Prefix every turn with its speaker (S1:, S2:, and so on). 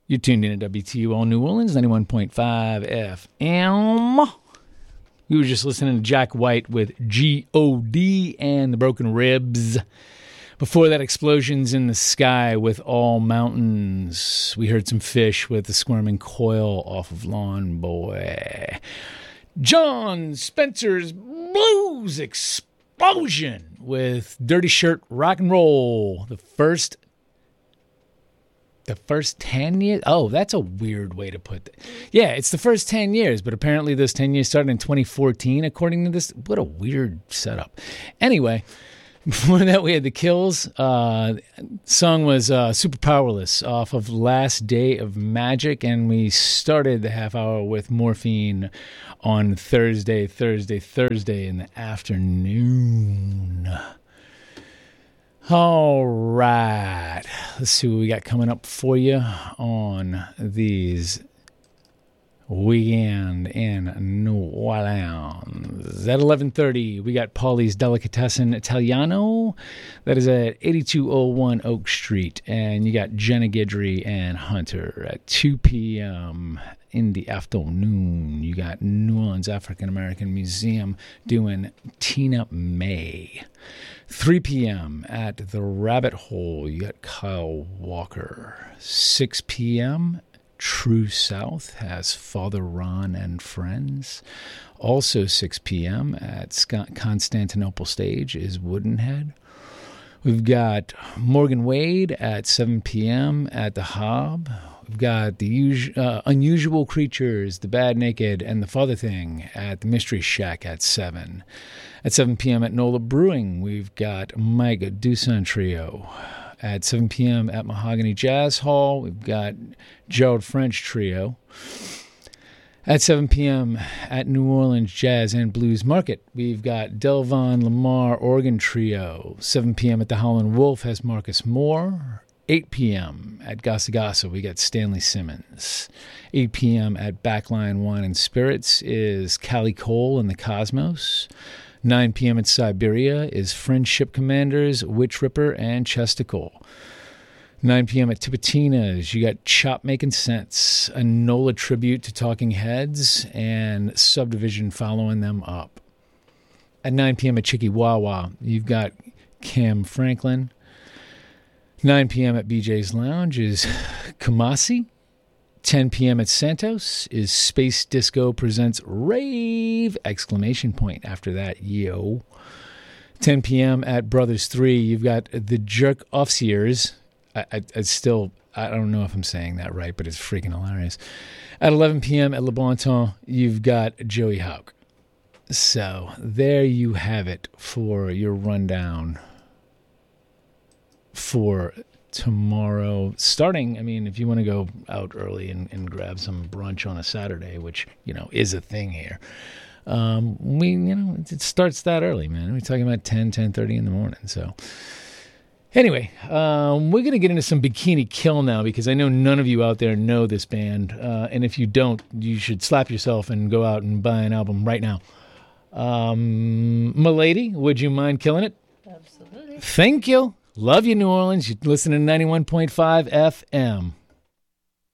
S1: You're tuned in to WTUL New Orleans, 91.5 FM. We were just listening to Jack White with G.O.D. and the Broken Ribs. Before that, Explosions in the Sky with All Mountains. We heard some Fish with The Squirming Coil off of Lawn Boy. John Spencer's Blues Explosion with Dirty Shirt Rock and Roll. The first 10 years? Oh, that's a weird way to put it. Yeah, it's the first 10 years, but apparently those 10 years started in 2014, according to this. What a weird setup. Anyway, before that, we had The Kills. Song was Super Powerless off of Last Day of Magic, and we started the half hour with Morphine on Thursday in the afternoon. All right, let's see what we got coming up for you on these Weekend in New Orleans. At 11:30, we got Paulie's Delicatessen Italiano. That is at 8201 Oak Street. And you got Jenna Guidry and Hunter at 2 p.m. in the afternoon. You got New Orleans African American Museum doing Tina May. 3 p.m. at the Rabbit Hole, you got Kyle Walker. 6 p.m., True South has Father Ron and Friends. Also 6 p.m. at Constantinople Stage is Woodenhead. We've got Morgan Wade at 7 p.m. at the Hob. We've got the Unusual Creatures, The Bad Naked, and The Father Thing at the Mystery Shack at 7. At 7 p.m. at Nola Brewing, we've got Mike Dusan Trio. At 7 p.m. at Mahogany Jazz Hall, we've got Gerald French Trio. At 7 p.m. at New Orleans Jazz and Blues Market, we've got Delvon Lamar Organ Trio. 7 p.m. at the Howlin' Wolf has Marcus Moore. 8 p.m. at Gasa Gasa, we got Stanley Simmons. 8 p.m. at Backline Wine and Spirits is Callie Cole and the Cosmos. 9 p.m. at Siberia is Friendship Commanders, Witch Ripper, and Chesticle. 9 p.m. at Tipitina's, you got Chop Making Sense, a NOLA tribute to Talking Heads, and Subdivision following them up. At 9 p.m. at Chicky Wawa, you've got Cam Franklin. 9 p.m. at BJ's Lounge is Kamasi. 10 p.m. at Santos is Space Disco Presents Rave! Exclamation point after that, yo. 10 p.m. at Brothers 3, you've got the Jerk Offseers. I don't know if I'm saying that right, but it's freaking hilarious. At 11 p.m. at Le Bon Temps, you've got Joey Houck. So there you have it for your rundown for tomorrow. Starting, I mean, if you want to go out early and grab some brunch on a Saturday, which, is a thing here, it starts that early, man. We're talking about 10:30 in the morning. So anyway, we're going to get into some Bikini Kill now, because I know none of you out there know this band. And if you don't, you should slap yourself and go out and buy an album right now. Milady, would you mind killing it?
S2: Absolutely.
S1: Thank you. Love you, New Orleans. You're listening to 91.5 FM.